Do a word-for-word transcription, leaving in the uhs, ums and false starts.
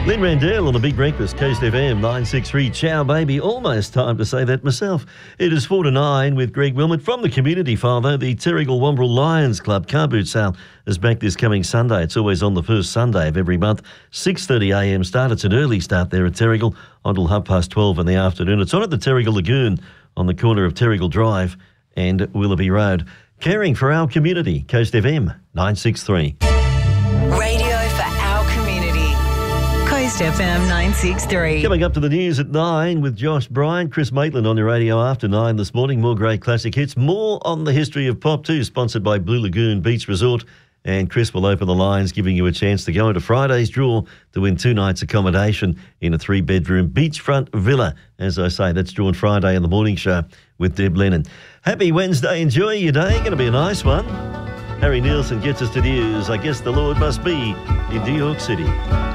Lynn Randell on the Big Breakfast, Coast F M nine six three. Ciao, baby. Almost time to say that myself. It is four to nine with Greg Wilmot from the community father. The Terrigal Wombrel Lions Club car boot sale is back this coming Sunday. It's always on the first Sunday of every month. six thirty a m start. It's an early start there at Terrigal until half past twelve in the afternoon. It's on at the Terrigal Lagoon on the corner of Terrigal Drive and Willoughby Road. Caring for our community, Coast F M nine six three. Radio for our community. Coast F M nine six three. Coming up to the news at nine with Josh Bryant, Chris Maitland on your radio after nine this morning. More great classic hits. More on the history of pop too, sponsored by Blue Lagoon Beach Resort. And Chris will open the lines, giving you a chance to go into Friday's draw to win two nights accommodation in a three-bedroom beachfront villa. As I say, that's drawn Friday in the morning show with Deb Lennon. Happy Wednesday. Enjoy your day. Going to be a nice one. Harry Nielsen gets us to news. I guess the Lord must be in New York City.